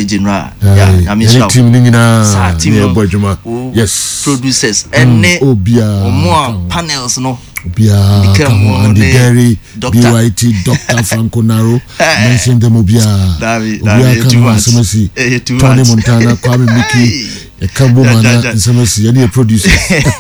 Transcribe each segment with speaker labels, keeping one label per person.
Speaker 1: general
Speaker 2: I mean team ningina yes
Speaker 1: producers and more panels no
Speaker 2: and the Gary BYT Dr. Franco Naro mentioned them Tony Montana Kwame Mickey a Kambo Mana and some any producer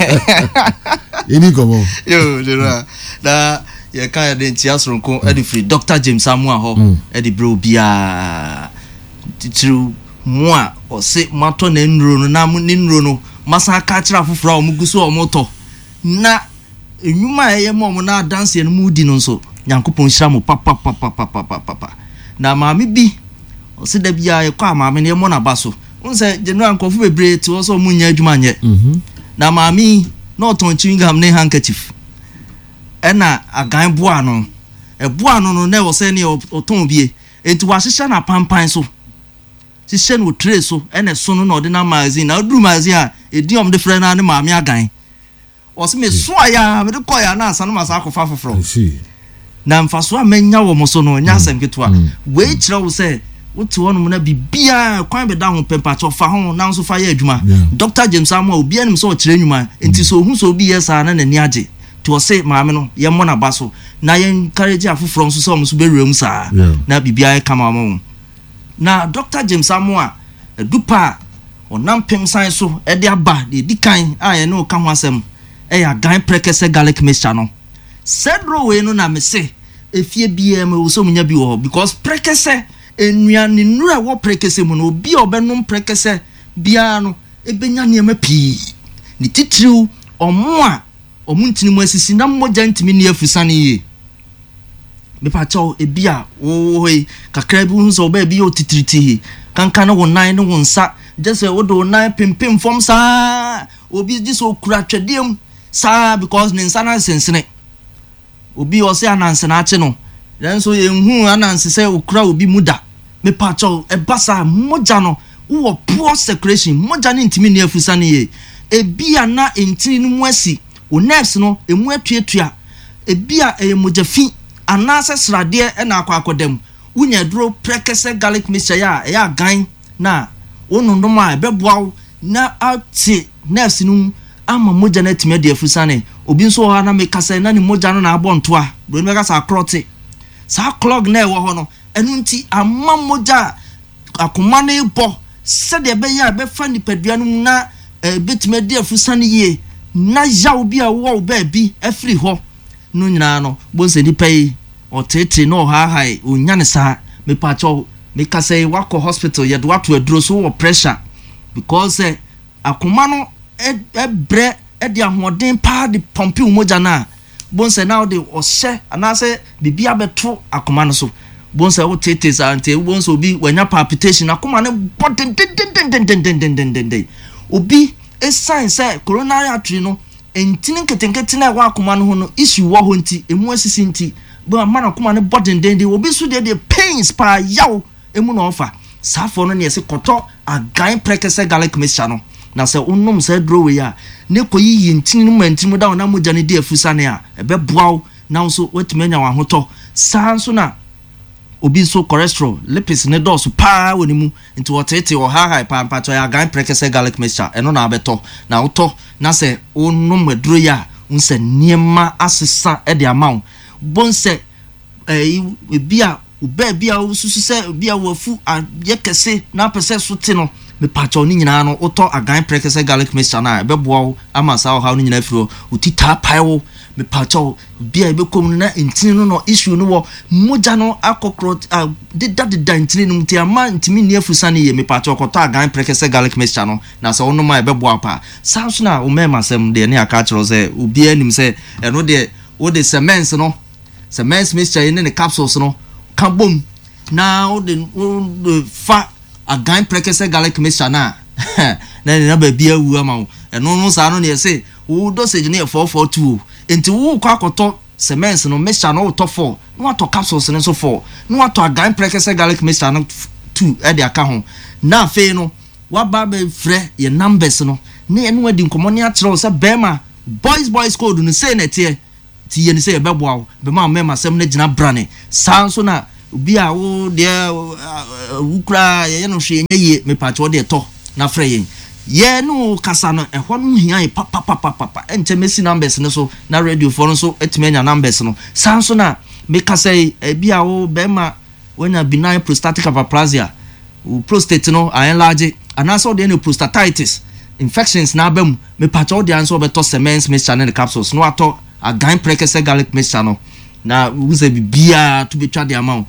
Speaker 2: any go
Speaker 1: yo da ya kan de tiasro ko e free Dr. James Samuel ho e de bro bia titru mu a o se mato na nro no na mu nro no masa ka kira foforo o muguso o moto na enyuma eye mo na dance no mu di no so Nyankopon hira mo papa na maami bi o se da bia e kwa maami ne mo na baso unse general nkofu bebre ti o so mu nya adwuma nye na maami na oton chewing ne handkerchief ena agan boa no e boa no na wo se ne oton bie enti wa hihye na pampan so hihye no tray so ena so no na ordinary magazine na duru magazine a ediom de frɛ na ne maami agan o se me so aya me de koya na asa no masa akofa foforo na mfaso amenya wo mo so no nya asem ketua we kire wo se wotu wono na bibia kwan be da ho pempa cho fa ho na so fa ya adwuma Dr. James Samuel obi anim so o kire adwuma enti so hu so obi yesa na nani age to say maame no ye mo na baso na ye encourage afoforo nso so mo so be rem sa na bibia e kama mo na Dr. James Samuel dupa onam pem san so e de aba de dikan a ye no ka ho asem e ya gan prekese garlic mixture no cedro we no na me se efie bia me wo so munya bi wo because prekese enuane nura wo prekese mu no obi obenum prekese bia no ebenya ne ma pi ni titiriu omo a omuntini mu asisi na mmogya ntimi ne afusane ye me pa chaw ebia ohoy kakra bi hu so ba bi o titiriti kanka na wonan ne wonsa just say wodo nan pimpim fom sa obi dis okura twedem sa because ne nsa na sensene obi o se ananse na ache no then so ye hu ananse se okura obi muda me pa chaw e basa mogya no wo poor secretion mogya ne ntimi ne afusane ye ebia na ntini mu asi o nerves no emu atuatua ebia mogyafi anase srade e na akwakodem unya duro prekese garlic mixture ya gan na onundom a beboaw na ati nerves no ama mogya na time de afusane obi nso ha na mekasa na ni mogya no na abonto a bro me kasa akrote sa clog na e wo ho no enu nti ama mogya akoma na ebo se de be ya be fa ni padua no na betime de afusane ye na yawo bi a wo ba bi afri ho no nyina no bonse ni pay o tete no ha onya ne sa me pa cho me ka say wako hospital ye do ato aduro so wo pressure because akoma no bre de ahoden pa de pompe umoja na bonse na de o hye anase bibia beto akoma no so bonse wo tete sa ante bonse obi wanya palpitation akoma ne boden den obi sign say coronary artery no entini ketenkete na wa akoma no ho no issue wo ho nti emu asisi nti bo man akoma ne boden den obi so de pains pa yaw emu no ofa safo no ne yesi koto agan prekese garlic mixture no na se onnom se drowe ya ne koyi ntini no mantini da na mogya ne de afusane a ebe boaw na so wetimanya wa hoto sanso na obi so cholesterol lipids ne dose pa wonimu nti wotete o ha pa to ya gan prekese garlic mixture eno na abeto na woto na se onnom aduro ya unse niema asesa e de amaw bonse bia ubia ususu se bia wafu ye kese na pese so te no me pacho ni nyina no woto agan prekese garlic mixture na beboa ama sa ha no nyina firo utita paiwo me pacho bia be kom na ntini no issue no wo moja no akokro de ntini no mti ama ntimi ni afusane ye me pacho koto agan prekese garlic mixture no na se wono ma beboa pa sanso na o mema sem de ne aka chiro se ubia nim se eno de wo de cement no cement mixture ne capsules no kabom na o de fa agan prekese garlic mixture na na ba bia wu ama eno no sa no ne se wo dosage ne 442 enti wo kwa akoto cement no mixture no to 4 no ato capsules ne so 4 no ato agan prekese garlic mixture no 2 e de aka ho na fe no wa ba be frɛ ye numbers no ne eno adi nkomo ne akyerɛ se bema boys code no say na tie ti ye ne say be boawo be ma mema sem na gina brane sanso na obi a wo de wukra ye no hwe ye me pacho de to na frɛ yen ye no kasa no ɛhɔ no hia papa enche mesi numbers no so na radio for no so etimenya numbers no sanso na me kasa bi a wo be ma wenya benign prostatic hyperplasia prostate no enlarge anaso de no prostatitis infections na abam me pacho de anso beto cements mixture na capsules no ato agan prekese garlic mixture no na wuze bibia to betwa de amount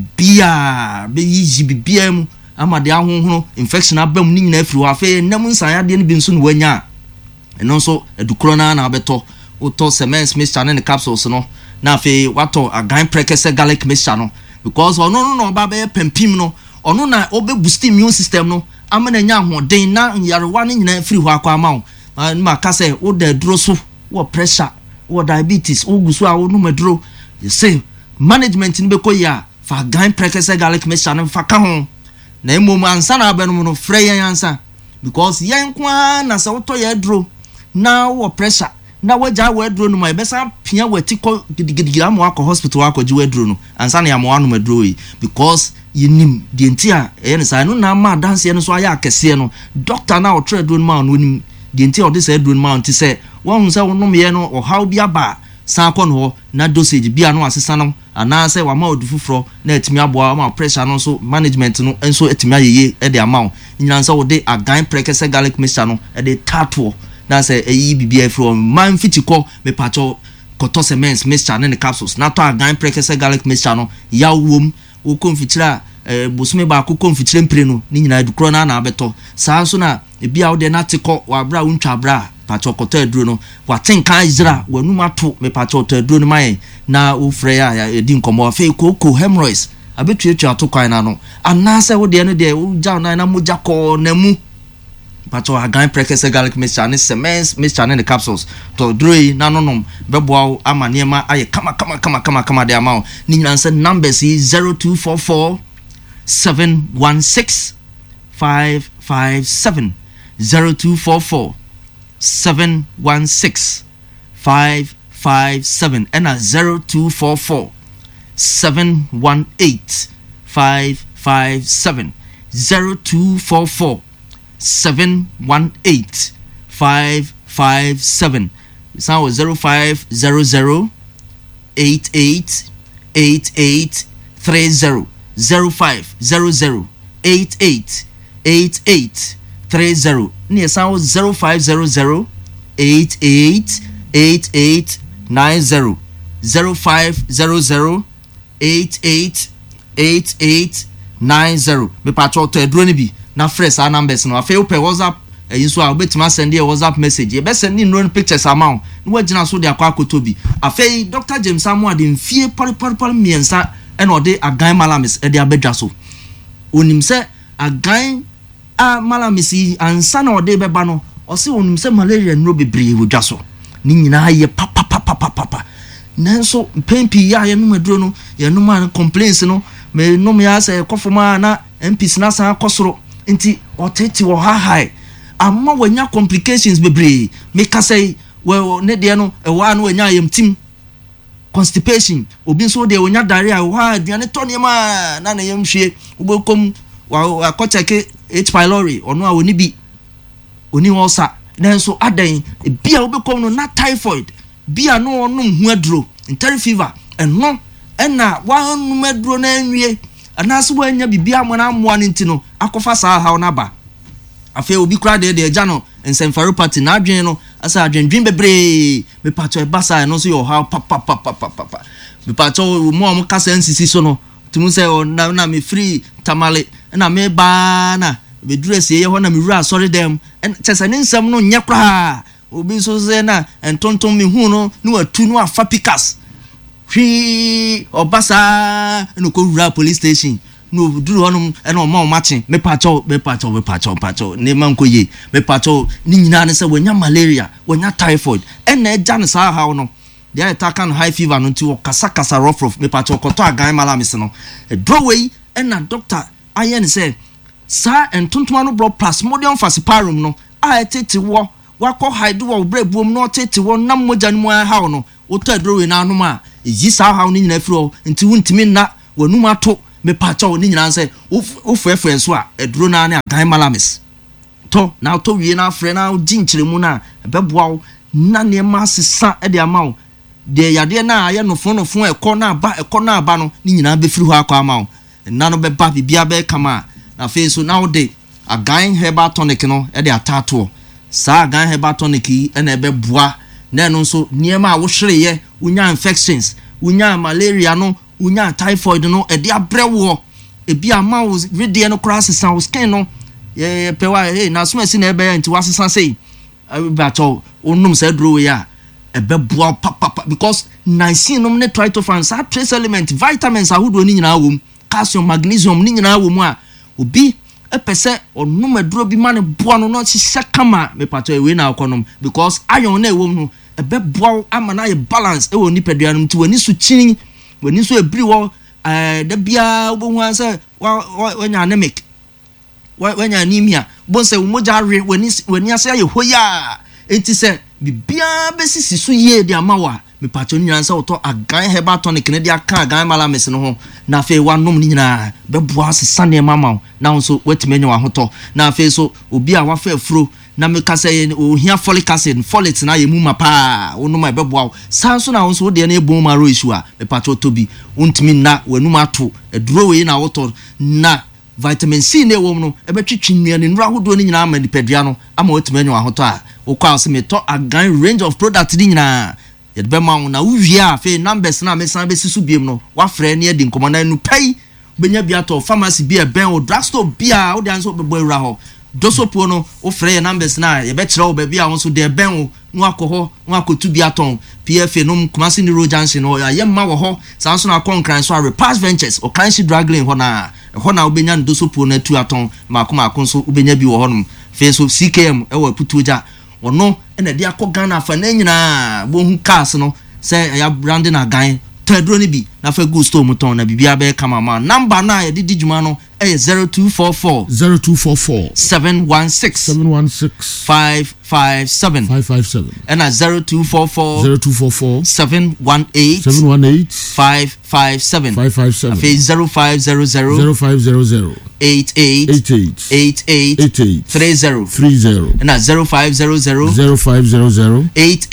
Speaker 1: bibia be yiyi bibia mu ama de ahonhoro infection abam ni nyina afiri wa fe nam nsan ade ne bi nso no wanya eno nso edukro na abeto uto cements mixture na capsules no na fe wato agan prekese garlic mixture no because no ba be pempim no ono na obe boost immune system no amana nya ahoden na yarewa ne nyina afiri hɔ akwa amawo ma ka sɛ wo da duro so wo pressure wo diabetes wo gusu a wo no maduro you say management ni be koya fa gan prekese garlic mixture no fa ka ho na emom ansa na abɛnom no frɛ yɛn ansa because yɛn kwa na sɛ wo to yɛ duro na wo pressure na wagya wo duro no ma bɛsa pia wati kɔ gidigidi am akɔ hospital akɔ ji wo duro no ansa na yam wo no maduro yi because yinim de ntia ne sa no na ma dance no so aya akese no doctor na o trade duro ma no nim de ntia o de say duro ma nti say won say wonom ye no o how bia ba san kɔ no na dosage bia no asesa no ana say wa ma odu fufuro na etimi aboa ma pressure no so management no enso etimi ayeye e de amount nyina say wo de agan prekese garlic mixture no e de tato na say eyi bibia from man fitiko me pacho koto cements mixture na capsules na to agan prekese garlic mixture no ya wom wo konfitira bosume ba ko konfitire mpre no ni nyina edukro na abeto saa so na ebia wo de na teko wa bra untwa bra pacho koto eduro no wa tenka izra wanum ato me pacho to eduro no mai na wo frɛ ya edi nkomo afi koko hemorrhoids abetuetu ato kwan na no anase wo de no de wo ja na moja ko na mu pacho agan prekese garlic mixture ne cements mixture ne capsules to droi na nonom beboa amane ma aye kama de amount ni nyanse numbers 0244 716 557 0244 716 557 and 0244 718 557 0244 718 557 sound was 0500 88 88 30 0500 88 88 30 near sound was 0500 88 88 90 0500 88 88 90 me patrol to edroni bi na fresh our numbers no afei open WhatsApp so a betima send your WhatsApp message e be send no pictures amount no wagina so de akwa akotobi afei Dr. James Samuel de mfie pal miensa e no de agan malamis e de abedwa so onim se agan a malamis ansa na ode beba no o se onim se malaria no bebre wodwa so ni nyina ye papa nanso pempi ya ye no maduro no ye no man complaints no me no me asa kofoma na MPs na san akosoro nti oteti wo high amma wanya complications bebre me ka say we ne de no e wa no wanya yam tim constipation obi so de wanya diarrhea wa de ne to ne ma na na yam hwe ubokom wa akoteke H pylori ono a woni bi oni ulcer nanso adan bia ubokom no na typhoid bia no onum hu aduro enteri fever eno ena wa onum aduro na anwie anaso wanya bibia mo na amoa nti no akofa saa ha na ba afi obi kra de eja no encephalopathy na adwen no asa adwendwen bebre me pato e basa no so yo ha papa me pato mo kasa nsisi so no tumu se na me free tamale na me ba na be dress ye ho na me wura sorry dem chese ne nsem no nye kra obi so se na entonton me hu no na watu no afa pikas hwi obasa no ko wura police station no duru honum e no ma matching me pacho ne man ko ye me pacho ni nyina ne se wanya malaria wanya typhoid en na eja ne sa ha no they attack and high fever no ti kasa rough me pacho koto agan malamis no e draway en na doctor ayen say sa entontoma no blood plasmodium falciparum no a etete wo wakọ hide wo brebuom no tete wo nam moja no ha no wo to draway na no ma yi sa ha no nyina firo nti wuntimi na wonum ato me pacha oni nyina se ofuefu enso a eduro na ne agan malamis to na to wie na afre na di nkyeremu na beboa na ne ma sesa e de amawo de yade na aye no fon ekọ na aba no ni nyina be firi ho akọ amawo na no be ba bibia be kama na fe so na wo de agan herbal tonic no e de atato sa agan herbal tonic e na be boa na no so niema a wo hwereye unya infections unya malaria no unya typhoid no e de abrewo e bi amawo rede no cross san skin no pewa na so asi na e be nti wasesa sei ba to onum se dro we ya ebe boa papa because 19 nom ne tryptophan sa trace element vitamins ahodo ni nyina wom calcium magnesium ni nyina wom a obi epese onum aduro bi ma ne boa no no hye kama me pato we na akonom because iron na ewom no ebe boa ama na ye balance e woni peduanum ti woni su chin woni so ebri wo da bia obohu anse wanya anemic wanya anemia bonse umoja re woni ase ye hoya enti se bibia besisi so ye de amawa me pato nyina se oto agan herbal tonic ne de aka agan malamis no ho na fe wanom ni nyina beboa asesa ne mama na nso wetime nya wahoto na fe so obi a wafa afuro na me ka se ohia folic acid folate na ye mu mapa wonum a beboa sanso na nso de na ebon maro isu a me pato tobi untimi na wanum ato eduro we na woto na vitamin C ne wom no ebetwetwe nnuane nura hodo ni nyina ama nipadua no ama wetime anya wahoto a okwa ase meto agan range of product ni nyina ye be ma na uwia fe numbers na mesan be sisu biem no wa frɛ ne edi nkomana nu pai benya bia to pharmacy bia ben o drugstore bia o de anso be boira ho dosopo no o frɛ ye numbers na ye be kyerɛ o be bia wonso de ben o no akɔhɔ no akotu bia ton PFA no Kumasi Neuro Junction no ya ma wo ho sanso na konkran so Repass Ventures o kanshi drug lane ho na ubenya dosopo na tu aton makoma akonso ubenya bi wo ho no fe so CKM e wa putuja ono ena de akogana afa na nyina bo hu cars no say ya branding agan tedro ni bi na fa go store muton na bibia be kama ma number na ye didi juma no e 0244 716 557 and 0244 718 557 0500 88 30 and 0500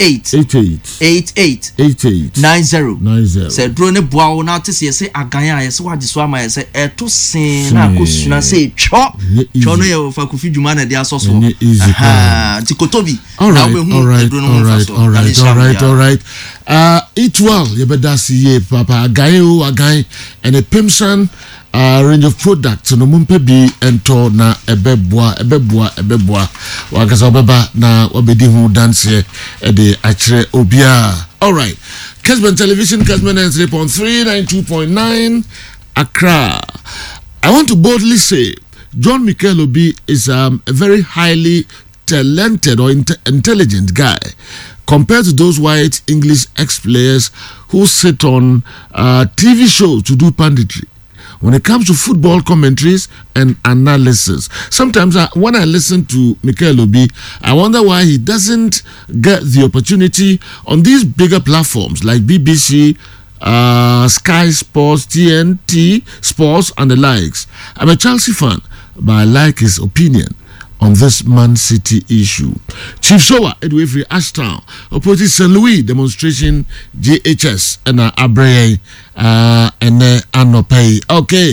Speaker 1: 88 90 say drone boa na te say agan a say wadi so ama say eto sin na akosuna say cho no ye fa kofi djuma na dia soso ti kotobi na we hu all right it well ye bedasi ye papa agan and a Pimson range of products no mumpe bi ento na ebeboa wakasa obeba na obedi hu dance e de akire obia. All right, Kesman Television, Kesman 3.3 92.9 Accra. I want to boldly say John Mikel Obi is a very highly talented or intelligent guy compared to those white English ex-players who sit on TV shows to do punditry. When it comes to football commentaries and analysis, sometimes when I listen to Mikel Obi, I wonder why he doesn't get the opportunity on these bigger platforms like BBC, Sky Sports, TNT Sports, and the likes. I'm a Chelsea fan, but I like his opinion on this Man City issue. Chief Showa Edwefri Ashtown opposite St. Louis demonstration JHS and Abreye and Anopei. Okay.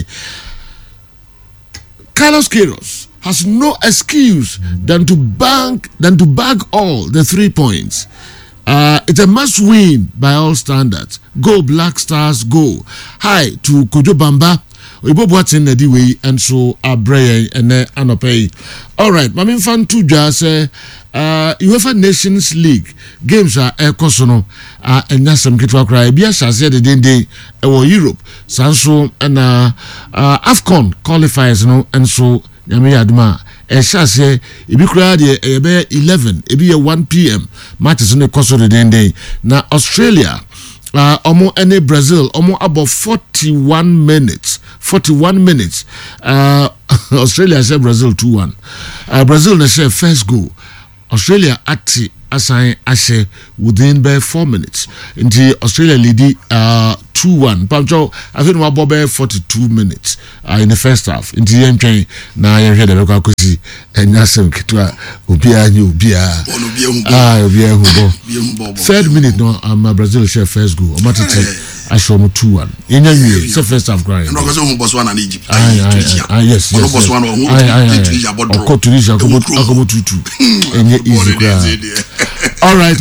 Speaker 1: Carlos Queiroz has no excuse than to bag all the 3 points. It's a must win by all standards. Go Black Stars, go. Hi to Kojo Bamba. Oibo Boateng na di way and so Abreye and Anopei. All right, Mamin fan to just UEFA Nations League games are ekosono and some kitwa cry bia shase de dende e Europe sanso and AFCON qualifiers no and so nyame aduma e shase e bi kra de e be 11 e bi 1 p.m. matches no koso de dende na Australia omo ene Brazil omo about 41 minutes Australia say Brazil 2-1 Brazil na share first goal Australia ati
Speaker 2: assign Ashe within by 4 minutes. Into Australia lady 2-1. Pamcho, I think my Bob 42 minutes in the first half. Into the MK now I heard the local kusi and Nassim Kitwa Ubia new Bia. Third minute no Brazil share first goal. I show me 2-1. In it's the first half grind.
Speaker 3: No, because Botswana and Egypt.
Speaker 2: Yes.
Speaker 3: Botswana
Speaker 2: or Tunisia, I go 2-2. And easy. All right.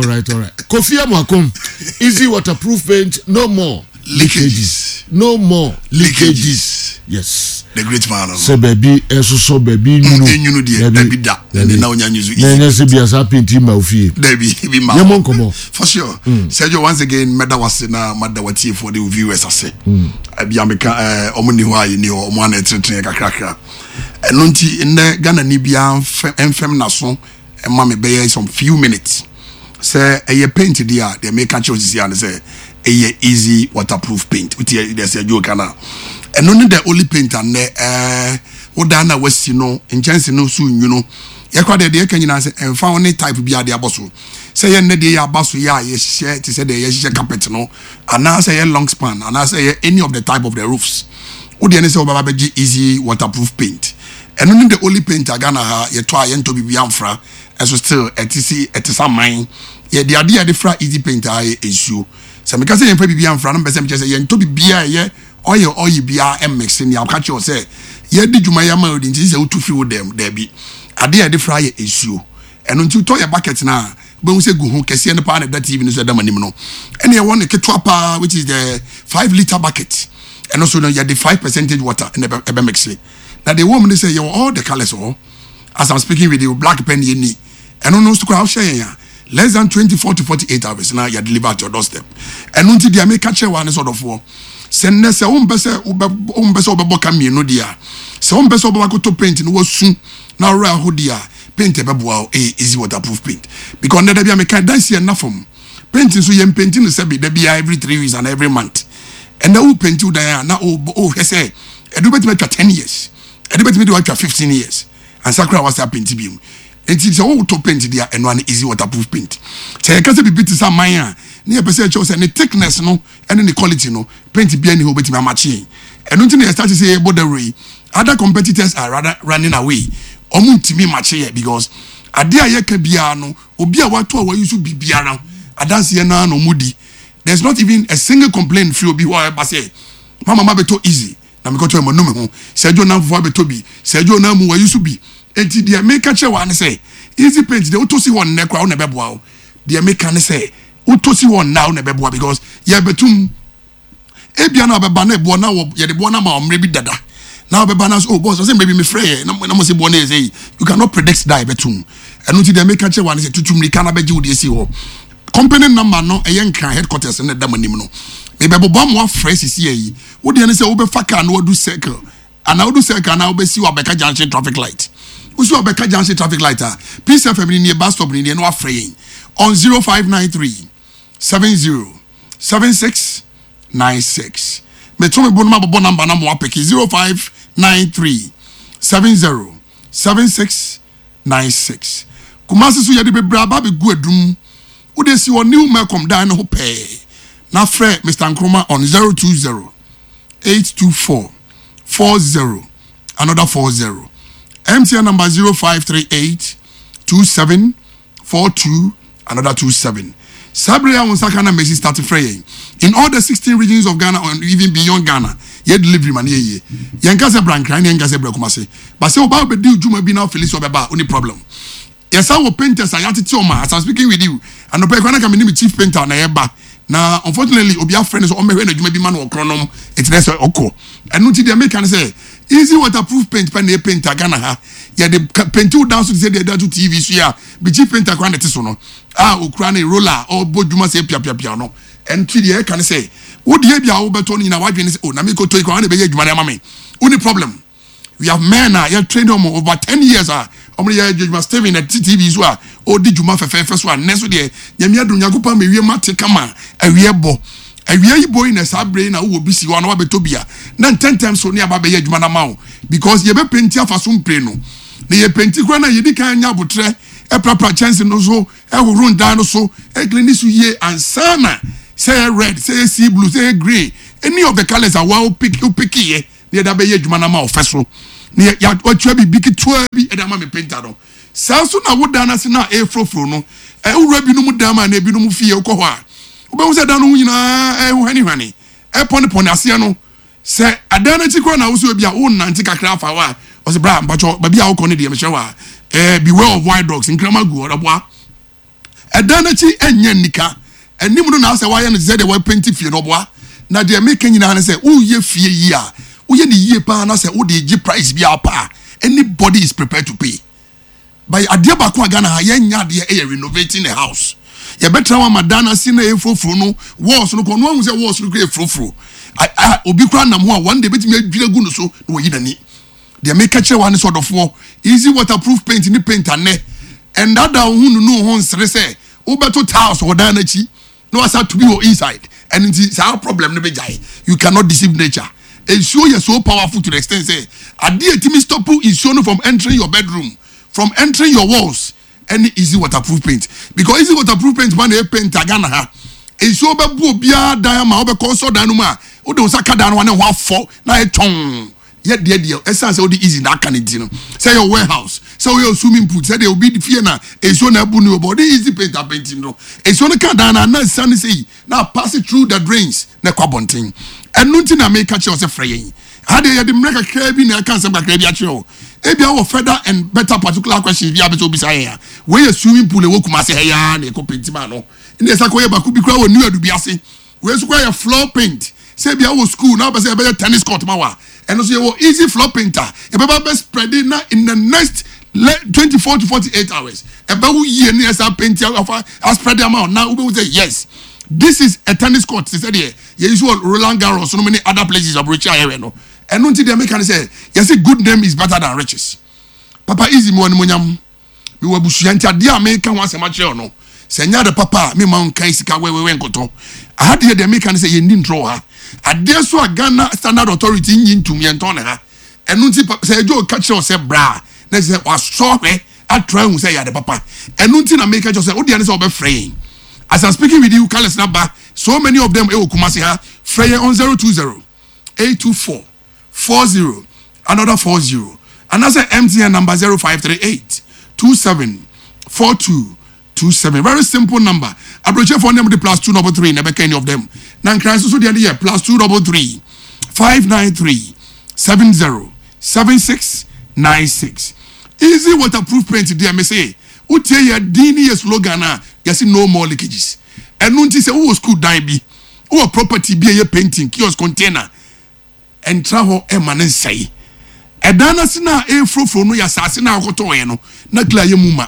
Speaker 2: Kofi Amakom, easy waterproof paint, no more leakages. No more leakages. Yes.
Speaker 3: The great man.
Speaker 2: So baby, so baby, you know
Speaker 3: that. And now you use it.
Speaker 2: Yes, be as happy in my field.
Speaker 3: Be
Speaker 2: my
Speaker 3: for sure. Sergio, once again, Meda was in a Mada Wati for the viewers. I say, I be America, Omni Hawaii, New Oman, etc. Cracker. And Nunti in the Ghana Nibia and Fem Nason, and Mammy Bay some few minutes. Say, a paint there, they make a choice and say, a easy waterproof paint. There's a joke now. And only the only paint and Odana West, you know, in chance no soon, you know. Yakwade de can you say and found any type be the abasso. Say a day abasso, yes, share to say the yes carpet no, and now say a long span, and I say any of the type of the roofs. Udian say Babaji easy waterproof paint. And only the only paint I gonna have ye try and to be biamfra as still at some mine. Ye the idea the fra easy paint I issue. So because say be biamfra, and person just say to be beer ye. Oil bia mixing ya catch you say ye did you my amount in this to feel them there be a dear the fry issue and until toy a bucket now but we say go home can see any part of that even so no and you want a ketwapa which is the 5-liter bucket and also you have the 5% water in the mixing now the woman say you all the colors all as I'm speaking with you black pen you need and on those crowd share less than 24 to 48 hours now you deliver at your doorstep and until they make catch one sort of for send us a umbessa oberboka me no dia. So umbessa oberboka to paint in was soon now rare hodia paint a babuao easy waterproof paint. Because there be a mechanic dance enough from painting so you painting the sabi there be every 3 weeks and every month. And the who paint you there now he say I do better make 10 years. I do better make 15 years. And Sakura was a paint beam. And it's all to paint there and one easy waterproof paint. So I can't be beat some mine. Near percent chose and the thickness no and the quality no paint be any who my matching. And until they start to say about the way other competitors are rather running away. Omunti me matching because a dear yakabiano obia what to you should be biano. I dance here now no moody. There's not even a single complaint feel be what I say. Mama mabeto easy. Na me go to my no Sergio na for betobi. Sergio na mu where you should be. And the make catch one say easy paint the auto see one neck on the bebo. The make can say utosi one now na beboa because ye betum ebia na beba na ebo na ye de bo na ma omre bi dada now beba na oh boss say maybe me frey na mo say bo na say you cannot predict that betum enu ti dey make catch one say tutumri kana beji wo dey see ho company number no e nkan headquarters na dam anim no me bebo mo fresh see yi wo dey na say wo be fa car na wo do circle and wo do circle na wo be see wo beka junction traffic light wo see wo beka junction traffic light please FM ni bus stop ni no afrey on 0593 707696. Me to me bonuma bobo number na mo apeki 0593 707696. Kumasi so yede bebra ba be gu adum. Wo de si woni ma kom dan ho pe. Na frɛ Mr. Nkrumah on 020 824 40 another 40. MTN number 0538 27 42 another 27. Sabria Unsakana Messi started fraying. In all the 16 regions of Ghana or even beyond Ghana, ye delivery man ye. Yankasa Brank, Yankasa Brakumase. But so about the deal, Juma be now Felice Obaba, only problem. Yes, our painters are yati Toma, as I'm speaking with you. And the Pekana can be chief painter na eba. Now, unfortunately, Obia friends or maybe you may be man or chronom, it's less oko. And no the American say, easy waterproof paint pen painter Ghana ha. Yeah, the paint you down to say they do TV so yeah, be chief painter granted so Ukraine roller or Bojuma say piano. And to the air can say, what the Abia Oberton in a white is oh, Namiko to Ukraine, the only problem. We have men are trained over 10 years. Only you must stay in a TV as well. Or did you make a first one? Next day, Yamia Dunyakupa, me mate kama, a real boy. A real boy in a sub-brain who will be see one over Tobia. Then 10 times so near Baba Yajmanamau. Because you have a pentia for some preno. The penticrana Yedika Yabutre, proper chance no so run down so clean so ye and sana say red say sea blue say green any of the colors are wow pick here near that be adwuma na ma ofeso near ya otwa bi biki toa bi e da ma me painter no sa so na woda na se na frofro no ewura bi no mu da ma na bi no mu fie ukọ ho a obehu se da no nyina hwani pon ase no se adana chi kro na wo so bi a wo nante kakra fa wa o se bra mbacho ba bi a wo kọ ne de me hwe wa beware of wild dogs nkrama gu odaboa adana chi enye nika anim no na say why no zede we penti fie no boa na de make nyina na say wo ye fie yi a wo ye ne yie pa na say wo de gi price bi apa anybody is prepared to pay by ade ba ko aga na ha ye nya de e renovating the house ye betra wa madana si na efoforo no walls no ko no hu say walls no ko efoforo obi kra nam ho a one day betimi adwira gu no so na wo yi nani de make catch one sort of easy waterproof paint ni paint ane and that hunu no ho nsere say wo beto tiles or dana chi no asa to be inside and it's our problem no be jai you cannot deceive nature and show you so powerful to the extent say ade etimi stop is shown from entering your bedroom from entering your walls any easy waterproof paint because easy waterproof paint man e paint agana ha e so be bu obia dan ma wo be ko so dan no ma wo de usaka dan no ho afọ na e ton yet dear essence all the easy that can it say your warehouse so your swimming pool say they will be the fear na e so na bu no body easy painting no e so no can down na sun say now pass it through the drains na kwabonten enu nti na make catch yourself free how dey the make a bi na kan some kakra bi a kire e bia wo further and better particular questions bi abeto bi say ya we your swimming pool e wo kuma say ya na e ko paint ma no ina sa ko ye ba ku bi kra wo new adu bi ase we so ko your floor paint say bia wo school now be say be tennis court ma wa and also you easy floor painter e be ba spread it now in the next 24 to 48 hours e be wo ye na esa paint I spread them out now we will say yes this is a tennis court they said here you use Roland Garros so many other places of rich area no and until they make say you say good name is better than riches papa easy mo nyam we wa busuanti ade America wan sema kire no senya de papa me man kan sika we nkoto ade de America say ye ndi ntro ha ade so Ghana Standard Authority nyin tum ye nton ha enu nti say jo ka kire say bra na say wa so hwe atra hu say ya de papa enu nti na America just say odi ane say obe free as I'm speaking with you Carlos Naba so many of them e okumase ha free on 020 824 40 another 40 another MTN number 0538 27 42 27 very simple number approach for them the +233 never any of them now crisis so the year +233 593 70 76 96 easy waterproof paint there me say utie ya dini slogan na yesi no more leakages enu nti say wo school dan bi wo property bi ye painting kiosk container and travel emanen say edana sina frofro no ya sase na akoto ye no na kla ye muma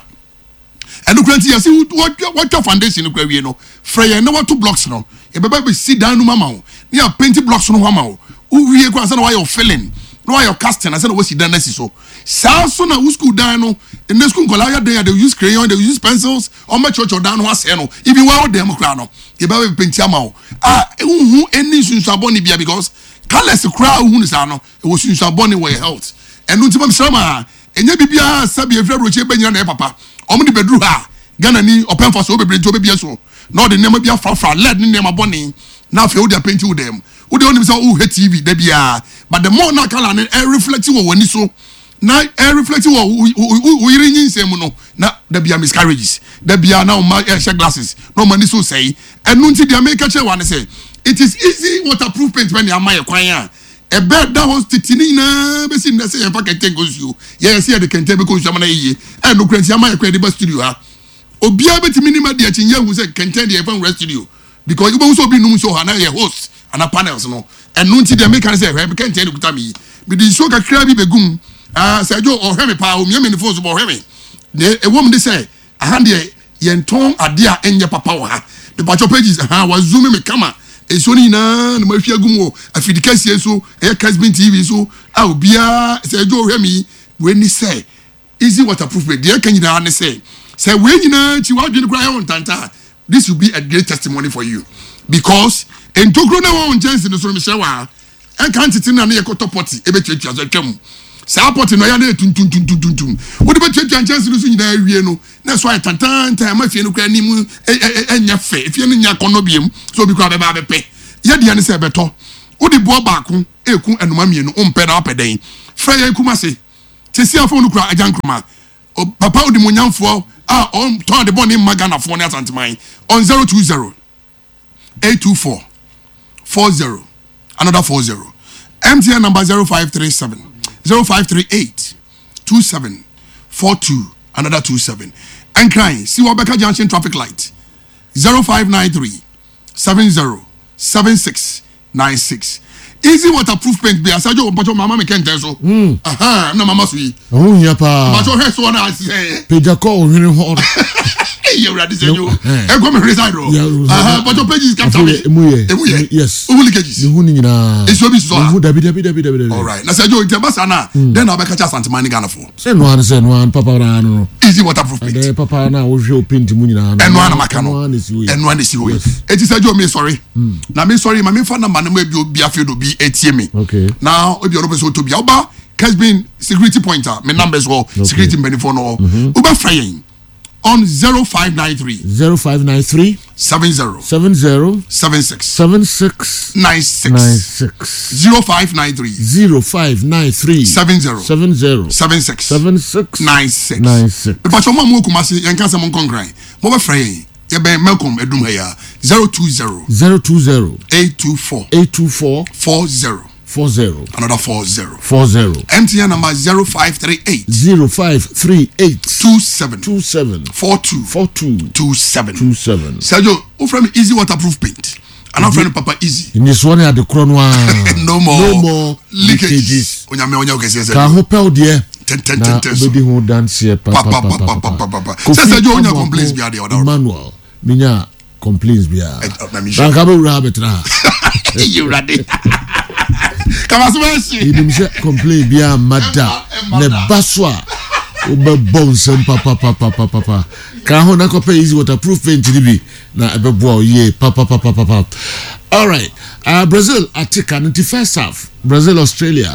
Speaker 3: enu kranti yesi what foundation no kwa wie no frey na what blocks no e beba be sit down no mama o ya paint blocks no mama o wie kwa say na why you filling no why you casting say na wo sit down na si so so na school down no in the school kola ya dey they use crayon they use pencils or my church or down no say no even while them kra no e beba be paint ama o hu any sunsuaboni bia because colors kra hu ni sa no e wo sunsuaboni we health enu nti mam srama enye bibia sabi efra broche benyina na papa omo di bedru ha Ghana ni open for so bebre nti obebia so na the name bia fra led ni name boni na fe wo dia paint wo dem wo de onim say wo hate TV da bia but the more na color na reflecting wo wani so na reflecting wo yiri nyinsem no na da bia miscarriages da bia na o ma share glasses no mani so say enu nti dia make che one say it is easy waterproof paint when you am my kwan a bed that was titini na be sin na say e fa kenten go su yes here the kenten be go su amana yiye e no kranti am my kwan de studio ha obia betimi ni ma de achi nya hu say kenten de e fa studio because you be so be num so ha na ye host and panels no enu nti de make can say e kenten de kuta mi be di so kakra bi begum say jo o hwe me pa o mi me phone so bo hwe me de e wom de say aha de ye nton ade a enye papa wa ha the patch pages was zooming me camera so ni na ma hwia gumo afidikasi so e Casbin TV so obia say jo hwe mi we ni say easy waterproof be there kan nyina ne say we nyina chi wadwene kra ya wontanta this will be a great testimony for you because en tokro na won chance no so me hye wa en kan titi na ne ye kotopoti e betwetwa so twam Say airport no ya na tuntuntuntuntuntum. Wo de betwa chance no so nyina awie no. Na so aytantan ma fie no kra ni mu enya fe. Fie no nya kono biem. So bi kwa be ba bepe. Ye de ne se beto. Wo de bo baako eku enoma mienu ompe na opeden. Fra ya kuma se. Tesi afo no kra ajankroma. Papa odi munyamfo on turn the bone in Magana for ne asanteman on 020 824 40 another 40. MTN number 0537 0538 27 42 another 27. And crying see Wabeka Junction traffic light 0593 70 76 96. Easy waterproof paint be asajo ompacho mama me kente so na mama so yi
Speaker 2: oh nya pa
Speaker 3: ma so heso na say
Speaker 2: peja ko ohwere ho
Speaker 3: you ready say you e go me reside ro but your pages capture me
Speaker 2: yes
Speaker 3: o leakages
Speaker 2: ni hu ni nyina
Speaker 3: e so bi so
Speaker 2: hu dabi
Speaker 3: all right na say you intebasa na then na be catch Santimani Ghana for
Speaker 2: say no an papa na no
Speaker 3: easy waterproof paint
Speaker 2: de papa na wo hwe paint mu nyina
Speaker 3: no enu na maka no enu si we e ti say you me sorry na me sorry ma me fa number na me bi afedo bi etie me
Speaker 2: okay
Speaker 3: now obi oro person to bi oba has been security pointer me numbers well security benefit no uba frying on 0593
Speaker 2: 0593
Speaker 3: 70
Speaker 2: 70
Speaker 3: 76
Speaker 2: 76
Speaker 3: 96 0593
Speaker 2: 0593
Speaker 3: 70
Speaker 2: 70
Speaker 3: 76
Speaker 2: 76
Speaker 3: 96 but your mom kuma se yan kan se mon konkran mo ba frying ye ben Malcolm edum here 020 824 40 another 40 MTN number 0538 27 42 Sergio who from easy waterproof paint and I'm from Papa Easy
Speaker 2: in this one at the crown
Speaker 3: no more leakages onya okese
Speaker 2: ka ho pel de
Speaker 3: ten
Speaker 2: bedi ho dance here
Speaker 3: papa Sergio onya complaints be the other
Speaker 2: manual minya complaints be dan ka be wura betra
Speaker 3: you ready Come on,
Speaker 2: you complain bia mada ne baswa obe bonsem papa ka ho na ko pay easy waterproof paint bi na ebebo ye papa. All right, Brazil atika 91st half Brazil Australia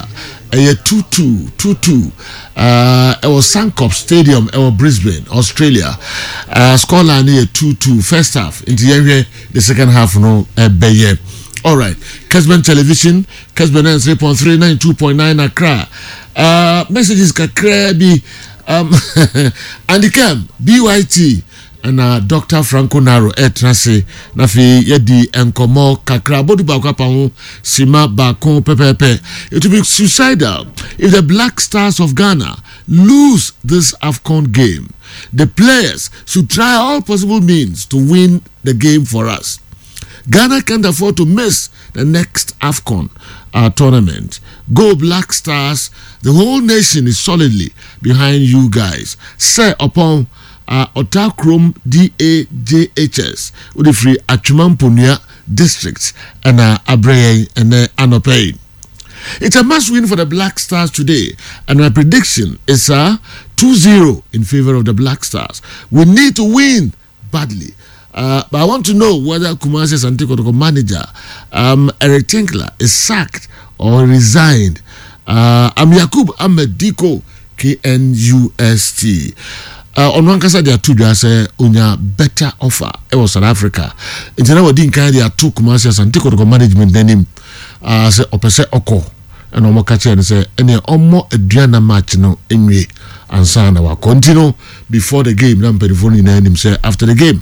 Speaker 2: 2-2 it was Sankop Stadium Brisbane Australia scoreline 2-2 first half into the second half no beye. All right, Kesben Television, Kesben 3.3, 92.9 Accra. Messages kakra bi Andy Cam, BYT and Dr. Franco Naro etrase na fi yedi enkomo kakra bodu ba kwa pa ho sima ba kon pepepe. It will be suicidal if the Black Stars of Ghana lose this AFCON game. The players should try all possible means to win the game for us. Ghana can't afford to miss the next AFCON tournament. Go Black Stars. The whole nation is solidly behind you guys. Say upon Otakrom DAJHS with the free Achumampunia districts and Abreye and Anope. It's a must win for the Black Stars today, and my prediction is 2-0 in favor of the Black Stars. We need to win badly. But I want to know whether Kumasi Asante Kotoko manager Eric Tinkler is sacked or resigned. I'm Yakub Ahmed Diko, KNUST. On one case, there are two say unya better offer. It was South Africa. In general, didn't kind there are two Kumasi Asante Kotoko management denim. Say opese oko and omo kache and say any omo eduana match no anyway and sana wa continue before the game. Nam perifoni na him say after the game.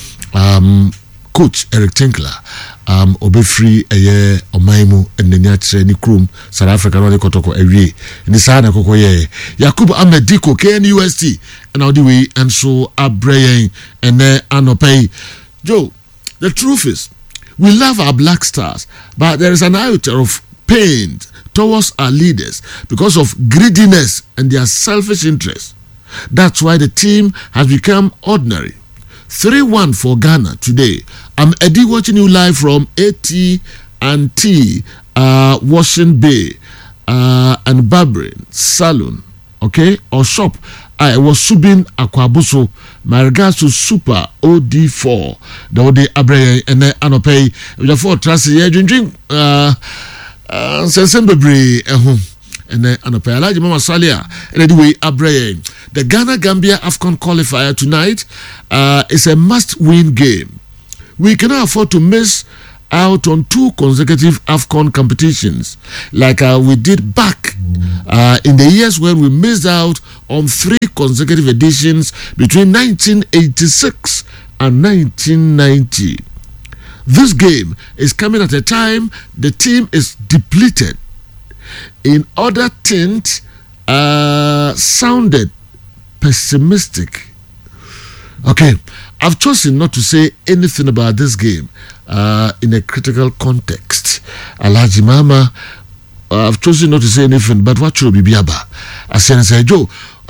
Speaker 2: Coach Eric Tinkler obe free eye omaimu enenya kire ni krum South Africa no kotoko ewie ni sana koko ye Yakub Ahmed Diko KNUST and all the way and so Abreye and Anope. Joe, the truth is we love our Black Stars, but there is an iota of pain towards our leaders because of greediness and their selfish interests. That's why the team has become ordinary. 3-1 for Ghana today. I'm Eddie watching you live from AT&T, Washington Bay, and Barbering Salon, okay, or shop. I was subbing Akwabuso. My regards to Super OD4. The Ode Abreye and Anope. Therefore, trust ye drink. Sensembebre and then Alaji Mama Salia. And anyway, Abreye, the Ghana-Gambia AFCON qualifier tonight is a must-win game. We cannot afford to miss out on 2 consecutive AFCON competitions like we did back in the years when we missed out on 3 consecutive editions between 1986 and 1990. This game is coming at a time the team is depleted. In other tint, sounded pessimistic. Okay, I've chosen not to say anything about this game in a critical context. Alaji Mama, I've chosen not to say anything, but what should be Biaba? I said, Joe,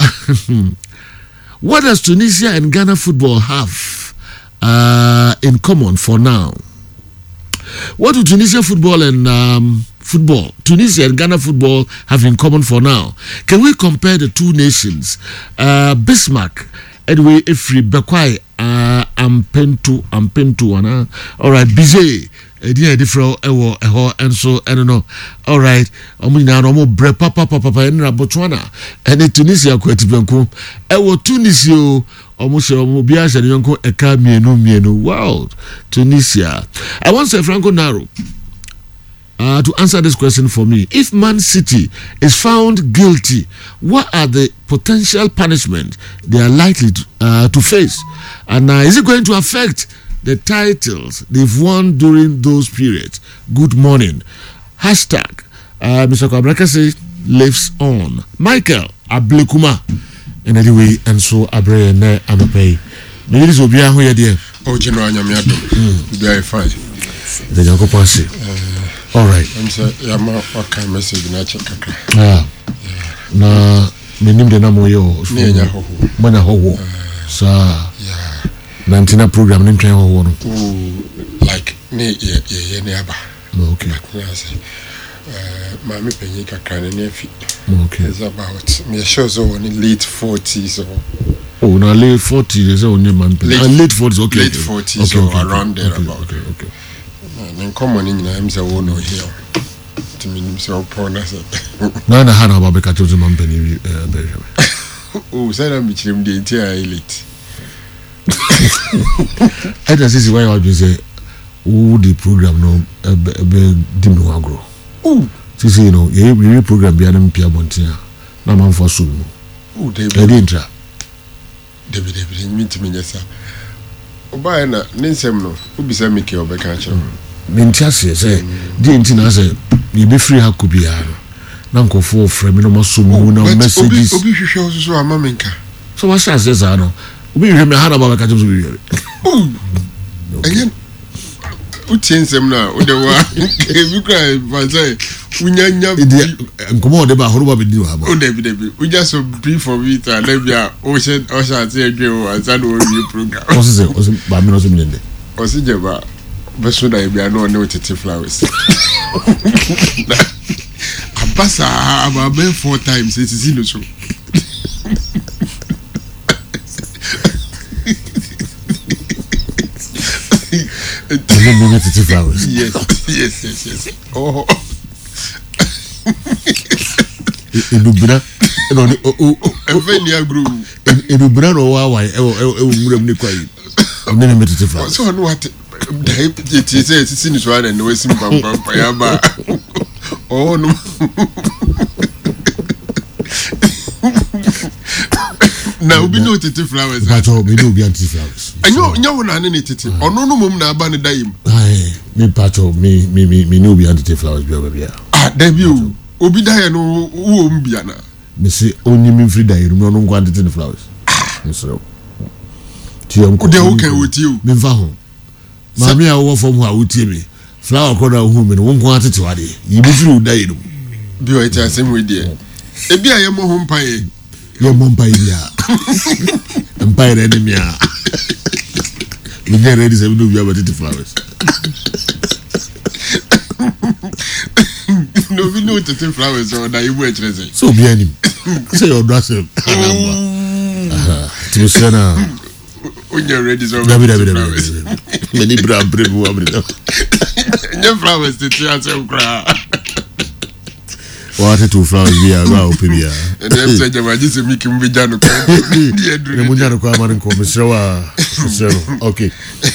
Speaker 2: what does Tunisia and Ghana football have in common for now? What do Tunisia football and Tunisia and Ghana football have in common for now? Can we compare the 2 nations? Bismarck, anyway, Ifri Bekwai, Ampentu, all right, Bizet, different, and so, I don't know, all right, bre papa, and Botswana, and Tunisia, Tunisia. Almost Bias and Yonko Eka Mienu. Wow, Tunisia. I want to say Franco Naro to answer this question for me. If Man City is found guilty, what are the potential punishment they are likely to face? And is it going to affect the titles they've won during those periods? Good morning. Hashtag Mr. Kwabrakase lives on. Michael Ablekuma. And anyway, and so Abre and Anope. Maybe this will be a who dear.
Speaker 4: Oh, General Yamiado. Very fine.
Speaker 2: The Yanko Passy. All right.
Speaker 4: I'm saying, Yama, what kind of message in a check?
Speaker 2: Na, minim de namo yo. Mana ho. Sa.
Speaker 4: Yeah.
Speaker 2: Nantina program in train ho.
Speaker 4: Like, neaba.
Speaker 2: Okay.
Speaker 4: Mammy Penny Kakran nephew.
Speaker 2: Okay.
Speaker 4: It's about me shows on late 40s or.
Speaker 2: Oh, now late 40s, only man. Late 40s, okay.
Speaker 4: Late 40s or around there about.
Speaker 2: Okay.
Speaker 4: And common in names I won't know here. To me, so poor as it.
Speaker 2: Nana had about the catch of the man penny.
Speaker 4: Oh, said I'm between the entire elite.
Speaker 2: And this is why I would say, oh, the program no, didn't grow.
Speaker 4: Oh,
Speaker 2: you know, you program beyond Pia Bontina. No man for soon.
Speaker 4: Oh, David,
Speaker 2: David,
Speaker 4: mean to me, yes, sir. Obayana, Ninsemno, who be sent me kill by catcher.
Speaker 2: Mintiasi, say, Dintina say, you be free, how could be a Nanko for frame, no more soon, no messages.
Speaker 4: Obi shows so a maminka.
Speaker 2: So what says I know? We have a hand about catching.
Speaker 4: Oh, again. Who changed them now? You cry, but say,
Speaker 2: and come on, about Horuba Bidu.
Speaker 4: Oh, David, we just so brief for it, and then we are ocean, say, go, and that will be program.
Speaker 2: Was it by Minos Minute?
Speaker 4: Was it about, but should I be a no noted flowers? A bassa about 4 times, it is in the show.
Speaker 2: Flowers.
Speaker 4: Yes. Oh.
Speaker 2: Edubra.
Speaker 4: Evenia grew.
Speaker 2: Edubra no why ne kwai. Onne me tete flowers.
Speaker 4: So no what it is it's in this one and we sim bam yaba. Oh no. Now we know tete flowers.
Speaker 2: But we know be anti flowers.
Speaker 4: I know na ne tete. Ono no mum na aba ne daim.
Speaker 2: Ai, me pato me know be anti flowers be obia.
Speaker 4: Ah, debut. Obi dae no wo mbia na.
Speaker 2: Me say only me free dae no no ngwa anti flowers. So. Ti am ko.
Speaker 4: De wo kan woti o.
Speaker 2: Me fa ho. Mami a wo fom ha wotie me. Flower ko da hu me no won ko atete wade. Yi bi free dae no.
Speaker 4: Bi o ita asem we die. Ebi a ye mo ho mpaye.
Speaker 2: Your mom by ya. And by the enemy. We get ready to do about the flowers.
Speaker 4: No, we know the flowers or that you were treasure.
Speaker 2: So be him. Say your dress. To Sena.
Speaker 4: When you're ready, so
Speaker 2: many brown brave women.
Speaker 4: Your flowers, the chance of cry.
Speaker 2: What to flower here, wow, Pibia.
Speaker 4: And then said, I just make him be done.
Speaker 2: The Munjano Kaman and Komisawa. Okay.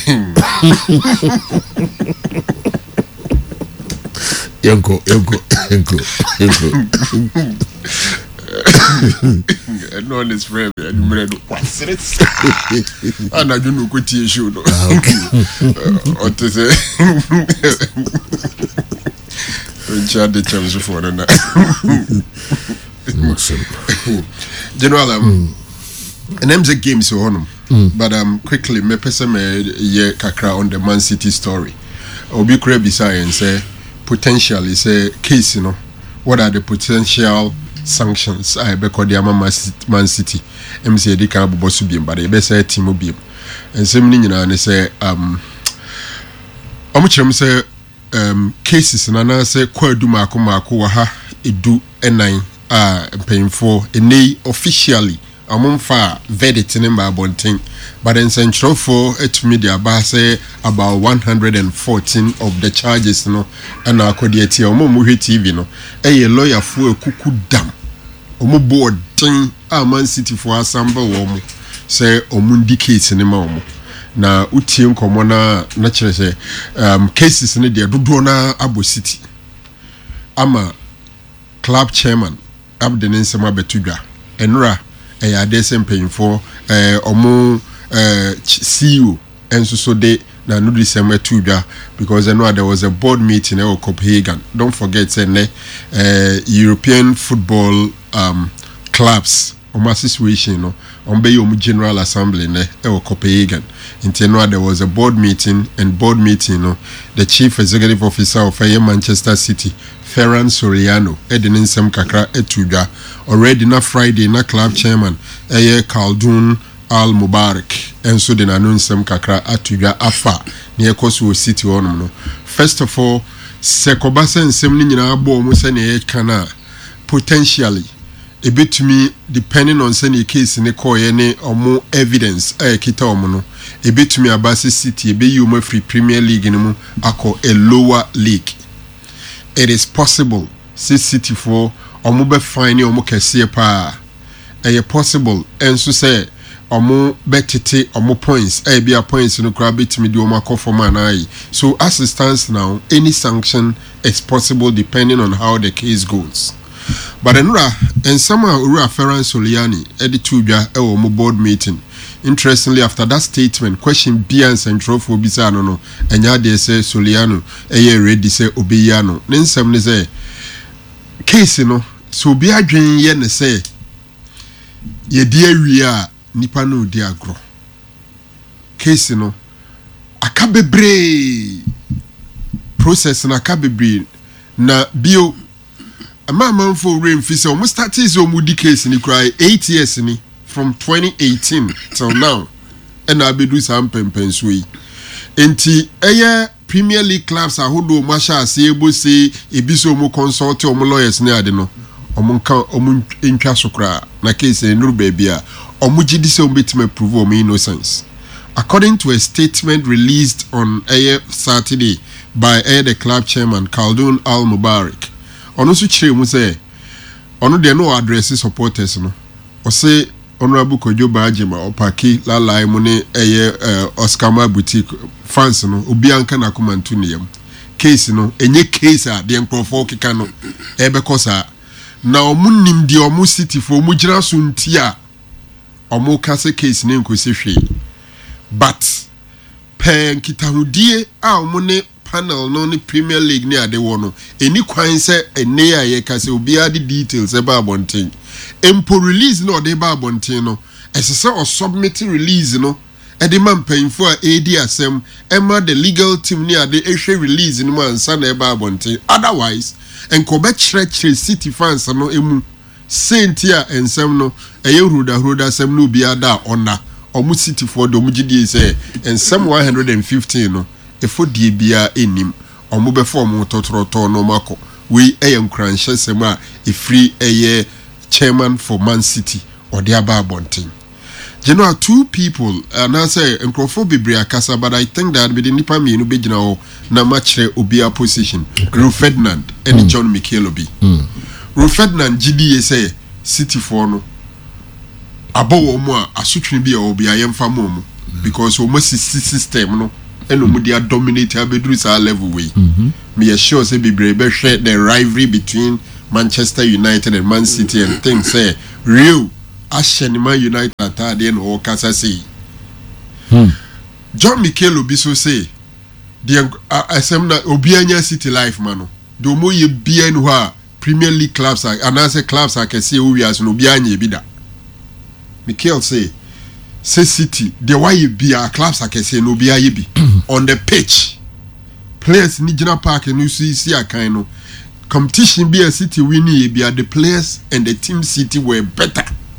Speaker 2: Yanko.
Speaker 4: And no one is friend, and you read what's it? And I don't know what you should. Or to say, Richard the terms for the General, and I'm the game so on. But quickly, me person me ye kakra on the Man City story. Obi kure beside and say potentially say case, you know. What are the potential sanctions? I be called the Man City. MC di kan bobo su biem, but e be say team biem. And some ni nyina ne say omukyerem say cases na say kwadu mako wa ha edu enan mpanyimfo enei officially amomfa verdict in Babontin, but in Central for it media say about 114 of the charges no and akodieti omomuhwe TV no a lawyer for kuku dam omo board tin Man City for assemble wo say omundi case ni ma omo na utie nkomo na kire say cases ni de dodo na Abo City ama club chairman Abdeni Nsema Betudwa enura adesem paying for omo CEO enso so de na no December 2 because I know there was a board meeting in Copenhagen. Don't forget say European football clubs omo situation no on be your general assembly in Copenhagen. In there was a board meeting no the chief executive officer of Manchester City Ferran Soriano Edinin Sem Kakra Etuga already na Friday na club chairman Khaldoun Al Mubarak and so the Sem Kakra Atuga Afa near Kosovo City on no. First of all, Sekobasa and Semni nyina abo mo se ne kana potentially a bit to me depending on any case in the call any or more evidence kita omo no a bit to me Abasi City be you mo free Premier League in mo ako a lower league. It is possible City for omo be fine omo kese pa possible and so say omo betete omo points be a points no crab bit me di omo akofo man so as it stands now any sanction is possible depending on how the case goes. But and somehow Ura Ferran Soliani editudja omo board meeting. Interestingly, after that statement, question B and Central for Bisano no, and ya de say Soliano, ready say Obeyano. Then some say case no, so be a dream yen say ye dear ria nipano dear gro. Case no, a cabebre process na cabebre na bio. A man for rain fisa almost started so moody case in cry 8 years ni from 2018 till now and I be do some pensui enti Premier League clubs are who do masha say able say ebiso mo consult or mo lawyers ne ade no omunka omun intwa sokra na case no baby a omugidi say ombetime prove o innocence according to a statement released on Saturday by the club chairman Khaldoun Al Mubarak. Ono so chire mu say ono de no address supporters no o say honorable Kojo Bajima opaki lalai mu ne Oscar Ma boutique fans no obi anka na komantu ne yam case no enye case a de nkrofo keka no bekosa na omunim de omu City for mu gira so ntia omu kase case ne nkosi hwe but pen kitahudie a omu ne panel no ni Premier League ni ade wono eni kwan se ene ya ye kase obi ade details eba abonten empo release no de ba abonten no esese o submit release no e de man painful AD asem ema the legal team ni ade ehwe release no man sa na eba abonten otherwise enko be chire City fans no emu sentia ensem no eye ruda asem no bi ada ona omu City for do mugidi say ensem 115 no efo die bia enim omo be form totoroto no mako we nkranhye sema free chairman for Man City or the abontin. You know, two people and I say enkrofo bebre akasa but I think that be the nipa me no be gina na match obia position Rio Ferdinand and John Mikel Obi Ferdinand GDA say City for no abo mo a asotwe bi a obi ayemfa mo because o system no eno mo dia dominate abeduru sa level way me sure say be share the rivalry between Manchester United and Man City and things say real Ashenima United at the end or Kasa say John Mikel Obiso say the assembly Obianya City life mano do mo ye bia no ha Premier League clubs are and as clubs I can say we as no Obianya bida Mikel say City the why you be our clubs I can say no Obianya be on the pitch players ni Jina Park and you see a kind of competition be a City winning be the players and the team City were better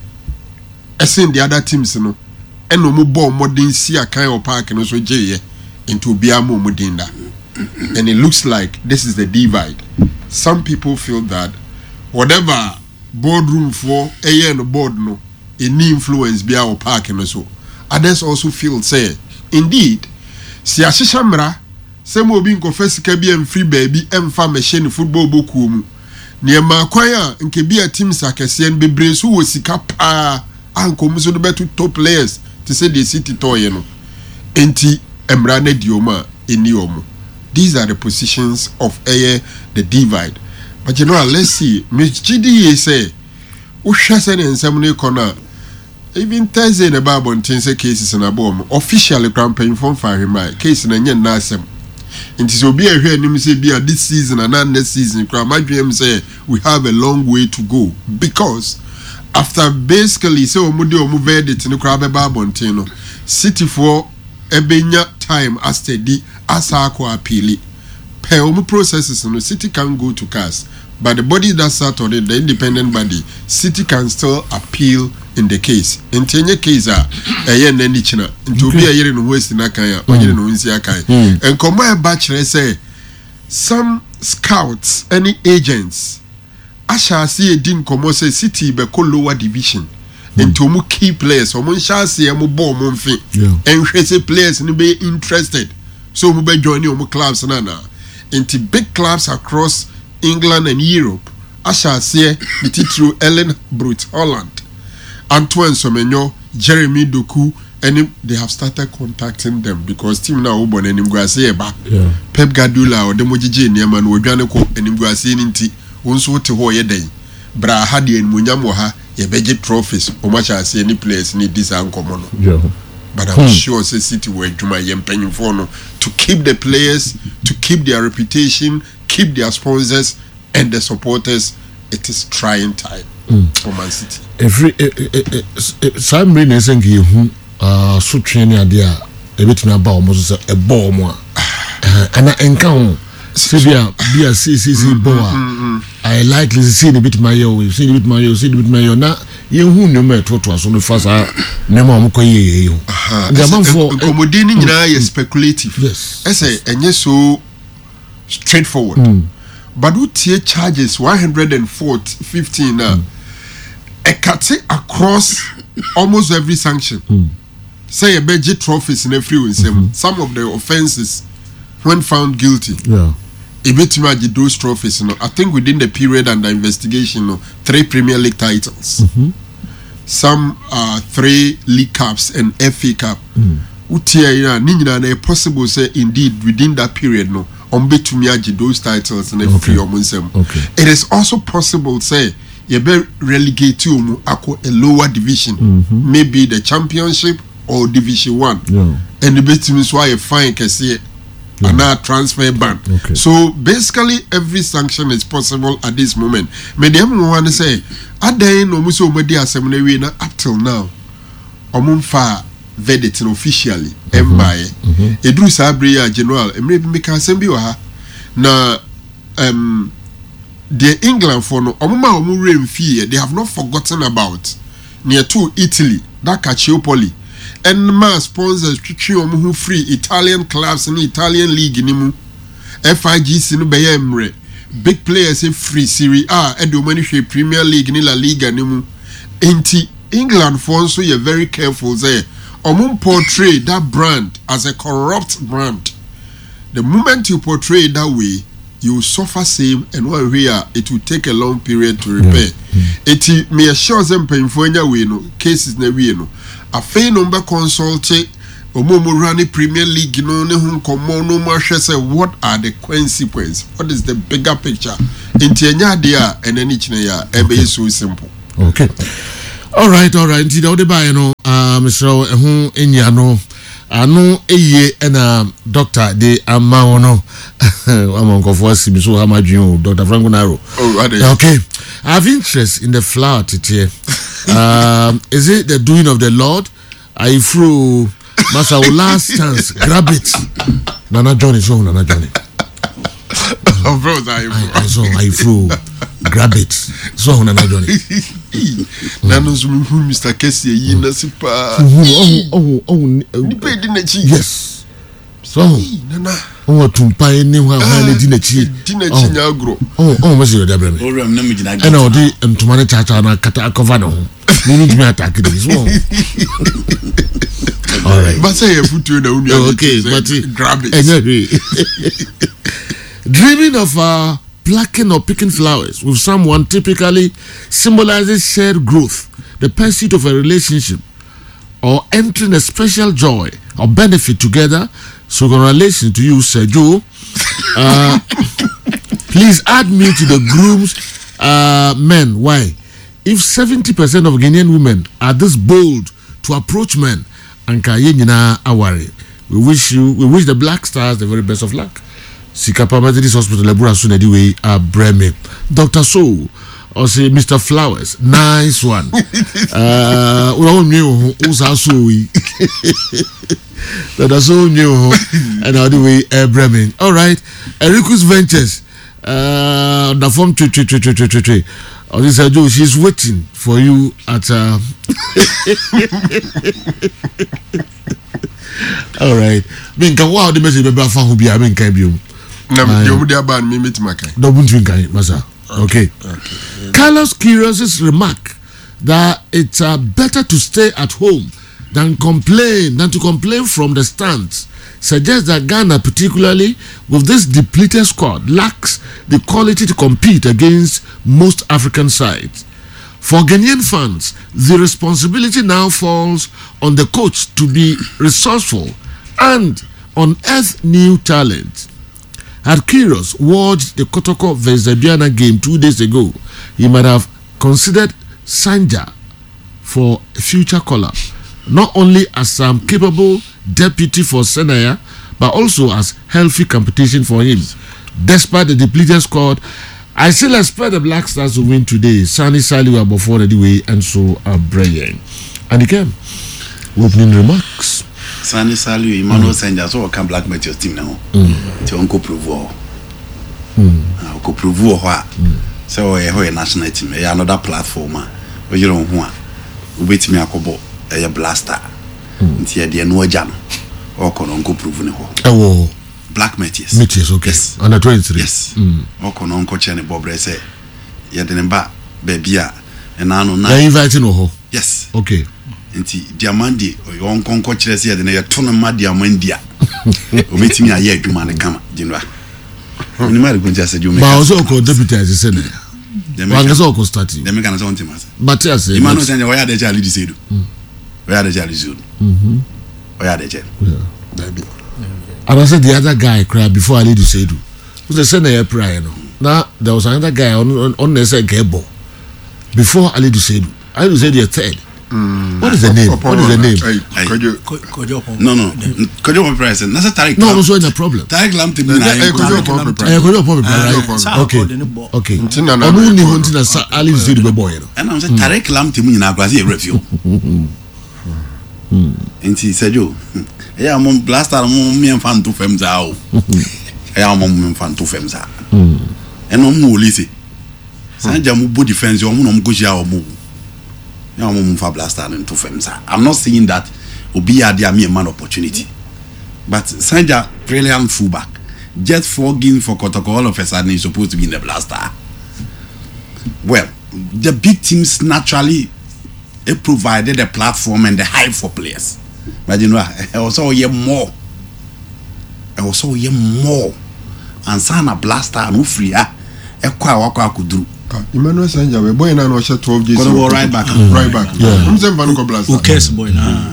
Speaker 4: as in the other teams no and no more ball modern see a kind of park and also J into Biamo Mudinda and it looks like this is the divide. Some people feel that whatever boardroom for a year and board no any influence be our park and so others also feel say indeed si ashishamra some will be confess be and free baby and machine football book near Makwaya and can be a team sakasian be brace who was sick up uncle so the better top players to say the City toy no enti emrane dioma eniomo. These are the positions of the divide. But you know, let's see. Miss GDA say, Ushasen and Samune Kona, even Thursday in the Bible and Tense cases in a bomb, officially campaign from Fahrenheit, case in a Yen Nasem. And it will be a here, and say, be a this season and not next season. My dream say, we have a long way to go because after basically, so Mudi or move it in the Crabbe Barbontino, City for Ebenya time as steady. Asako appeal per processes no City can go to cast but the body that sat on it the independent body City can still appeal in the case in any case nani china into be a year in west na kan or year no nsi akan and come by bachelor say some scouts any agents asha see a din komo say City be call lower division into mu key players or mun sha see mu ball mun fin and say players ni be interested. So we be joining our clubs nana into big clubs across England and Europe. I shall say it through Ellen Brut Holland, Antoine Somenyo, Jeremy Doku, and they have started contacting them because team now ubon and Imguasieba, Pep Guardiola or Demojiji Niaman or Janeko and Imguasi Ninti, Unso to Hoye Day, Brahadi and Munyamoha, a budget trophies, or much as any place need this uncommon. But I'm sure say City were to my penny for to keep the players, to keep their reputation, keep their sponsors and the supporters. It is trying time for Man City.
Speaker 2: Every some reasons think you so training idea a bit about almost a ball more and I encounter Sibia be a CCC boa. I like to see a bit my yo, see a bit my yo, see a bit my yo. Now you who no matter what was on the first name you. The man for
Speaker 3: accommodating is speculative.
Speaker 2: Yes.
Speaker 3: I say and yes so straightforward. But who tier charges 115 now? A cut across almost every sanction. Say a budget trophies in every one. Some of the offenses when found guilty.
Speaker 2: Yeah.
Speaker 3: Imagine those trophies, I think within the period under investigation, 3 Premier League titles, some 3 League Cups and FA Cup. Possible say indeed within that period, those titles and every It is also possible say you be relegate to a lower division, maybe the Championship or Division 1, and the bit means why a fine can see. And now transfer ban. So basically, every sanction is possible at this moment. But the want to say, at the end of Muso Media Assembly, up till now, Omunfa verdict officially. Mbaye, Edru Sabria General, and maybe make assembly na the England for no Omuma Omu fear. They have not forgotten about near to Italy, that Calciopoli. And my sponsors who free Italian clubs in the Italian league in FIGC no Bayemre. Big players in free Serie A and Premier League in La Liga nimu. Enti England for so you're very careful there. Omun portray that brand as a corrupt brand. The moment you portray it that way,
Speaker 4: you suffer same and one way it will take a long period to repair. It me assure them painful we no cases na we no. A fair number consulted Omomorani Premier League no ne hun komo no ma say what are the consequences? What is the bigger picture? Inti enya dia and any chine ya ebe so simple.
Speaker 2: Okay. All right. Inti da ode ba no Mr. Ehun enya no ano eye na doctor de ama no amankofo asimi so ha madwun Dr. Franco Naro. Okay. I have interest in the flower tete. Is it the doing of the Lord? I through Master last chance grab it. Nana Johnny. I through grab it. So Nana Johnny.
Speaker 4: Nana Zumi Mr. Kessie yina sipa.
Speaker 2: Yes. So
Speaker 4: Nana.
Speaker 2: Oh, tumpa ni wa dinechi
Speaker 4: nyagro.
Speaker 2: Oh, must you debre me.
Speaker 3: Oram na me gina.
Speaker 2: And all the tumane chacha na kata cover no. Me need me attack this one. All right.
Speaker 4: But say put you down.
Speaker 2: Okay, but
Speaker 4: grab it.
Speaker 2: Dreaming of plucking or picking flowers with someone typically symbolizes shared growth, the pursuit of a relationship, or entering a special joy or benefit together. So, congratulations to you, Sergio. Please add me to the groom's men. Why? If 70% of Ghanaian women are this bold to approach men, Anka Yenina Awari, we wish the Black Stars the very best of luck. Sikapa Methodist Hospital, Lebura Sunediwe, Breme. Dr. So, or say Mr. Flowers, nice one. That's all new, and all the way, Bremen. All right, Ericus Ventures, the form 3. Oh, this is Joe. She's waiting for you at. All right. Minka, wow, the message about who be a man can be.
Speaker 4: You would ban me meet my kind.
Speaker 2: Don't drink, Masa. Okay. Carlos Queiroz' remark that it's better to stay at home than to complain from the stands suggests that Ghana, particularly with this depleted squad, lacks the quality to compete against most African sides. For Ghanaian fans, the responsibility now falls on the coach to be resourceful and unearth new talent. Had Queiroz watched the Kotoko vs Zabiana game 2 days ago, he might have considered Sanja for a future caller, not only as some capable deputy for Senaya, but also as healthy competition for him. Despite the depleted squad, I still expect the Black Stars to win today. Sani Saliwa before the way and so are Brian. And again, opening remarks.
Speaker 3: Sani Saliwa, Emmanuel Sanja, so can Black Meteor's team now. To Uncle Provo. Uncle Provo, so a national team, another platform. But you don't want. Wait me a couple. A blaster. Ntia de no jam. Or Uncle Provo.
Speaker 2: Oh,
Speaker 3: Black Meteors.
Speaker 2: Meteors, okay.
Speaker 3: Yes.
Speaker 2: Under 23.
Speaker 3: Yes. Or Uncle Chen Bob say. Yademba, baby, and I know now.
Speaker 2: They're inviting Oho.
Speaker 3: Yes.
Speaker 2: Okay.
Speaker 3: Nti diamandi o yon konko kire se de na yeto no ma diamandia o metimi aye adwuma ne kama jinwa ni ma ko ntia se dwuma
Speaker 2: ba ozo ko deputy as se ne wa ngaso ko start
Speaker 3: dem kana so ntima se
Speaker 2: but yes
Speaker 3: imano se ne oya de jali di sedu oya de jali zulu oya de jali
Speaker 2: and I said the other guy cried before Ali Sedu who say na prayer no now there was another guy on the say gebo before Ali Sedu a third. What is the name? What is the name?
Speaker 3: No. Kojo President. That's a Tariq.
Speaker 2: No, also in a problem.
Speaker 3: Tariq Lamte.
Speaker 2: Okay. Only hunting as Ali Zidi boy.
Speaker 3: And I'm saying Tariq Lamte na kwasi a review. Nti Sergio. Yeah, mom blaster mom me fan to femza o. Yeah, mom fan to femza. And no mo lisi. Sanja mu bo defense o mu no go jia o mu. I'm not saying that Obi Adia me a man opportunity, but Sanja brilliant fullback, just forging for Kotoko all of a sudden he's supposed to be in the blaster. Well, the big teams naturally provided a platform and the hype for players. But you know, I also hear more.
Speaker 5: ansana blaster no free a ekwa wakwa akuduru
Speaker 4: Emmanuel Sanja we boy na no 12 days
Speaker 5: go right back
Speaker 4: yeah I'm van ko blaster
Speaker 6: okay boy na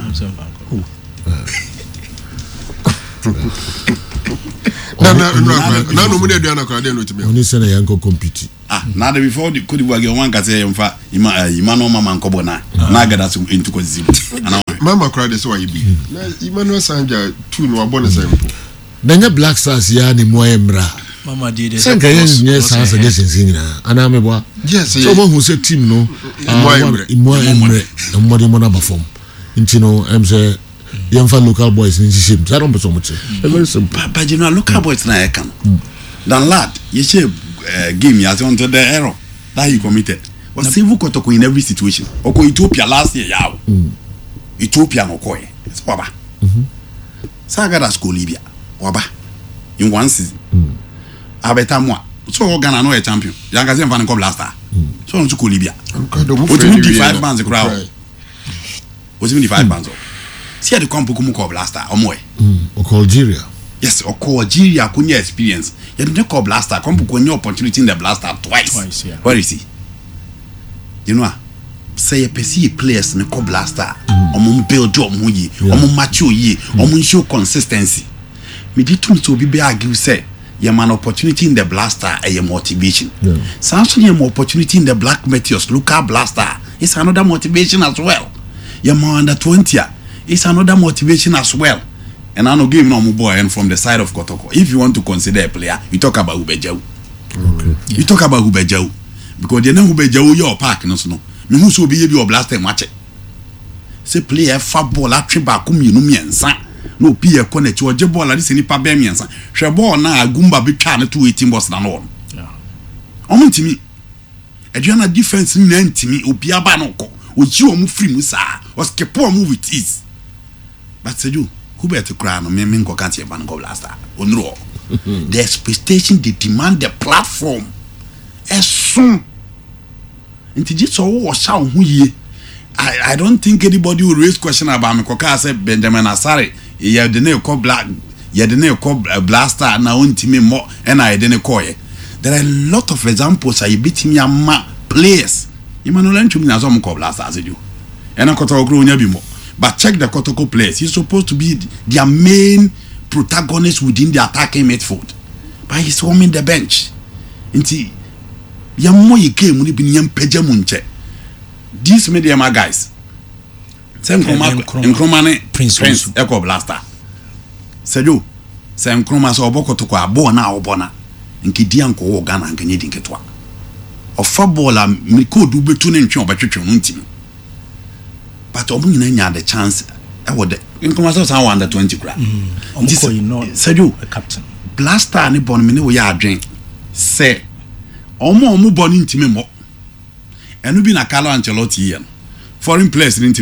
Speaker 4: no mu dey aduana kwa dey no timi
Speaker 2: oni se na yanko compete
Speaker 5: na before the could we get one ka say yemfa Emmanuel mama nkobo na gada so into kozi
Speaker 4: mama cry dey so why be na Emmanuel Sanja tu no abone sempo
Speaker 2: na Black Stars ya ni mo emra
Speaker 6: mama did
Speaker 2: senka yen sa suggestions nyina ana mebo
Speaker 4: yes
Speaker 2: so mo hu se team no mo emre mo na perform intino em say yemfa local boys in shim so I don't so much very simple
Speaker 5: but you know local boys na ekan dan lad you say game you want the error that he committed was save Kotoko in every situation oko Ethiopia last year yawo Ethiopia no koye waba sagada school Libya waba in one season abeta mo so Ghana no a champion yanga se mfa blaster so on to Libya what do 5 bands crowd was even 5 bands see the compo come call blaster omoe
Speaker 2: oko Algeria
Speaker 5: yes oko Algeria kunya experience you don't call blaster compo kunya opportunity in the blaster twice yeah. Where is he you know say a players ne call blaster omum build job mu yi omum match yi omum show consistency me di tun so bi be argue say you man opportunity in the blaster a motivation samson you opportunity in the Black Meteors local blaster is another motivation as well you man under 20 it's another motivation as well and I know game no more boy and from the side of Kotoko if you want to consider a player you talk about Ubejau you talk about Ubejau because you know Ubejau your park no me who so be your blaster match say player football atwe ba kum yinu miensa no pie connect o je ball ali se ni pa be miensa hwe ball na agumba be twa na 218 boss na no omo ntimi aduana defense ni na ntimi obi aba no ko oji o mu free mu sa o skip o mu with ease but say you who better cry no me nko kan tie ban go blaster onro the expectation they demand the platform soon nti ji so wo sha wo hu I don't think anybody will raise question about me koka say Benjamin Asare ye de ne call black ye de ne call blaster na ontimi mo and I de ne call ye there are a lot of examples I beat me ama players Emmanuel Ntumi na so mo call blaster as you and Kotoko grow nya bi mo but check the Kotoko players he's supposed to be their main protagonist within the attacking midfield but he's warming the bench nti ya mo ye game ni bi ni mpagya mu nche these media guys same Nkrumah ne Prince Echo Blaster Sejo same Nkrumah so Kotoko abo na obona nkidi anko wo Ghana nkanye dinketwa ofa bola mi ko du betu ne ntwe obetwetwe no ntimi but omu nyina nya the chance e wo de Nkrumah so san under 20 kra
Speaker 6: omko you know
Speaker 5: Sejo
Speaker 6: a captain
Speaker 5: Blaster ne bon me ne wo ya adwen se omu bon ntimi mo enu bi na Carlo Ancelotti yen foreign players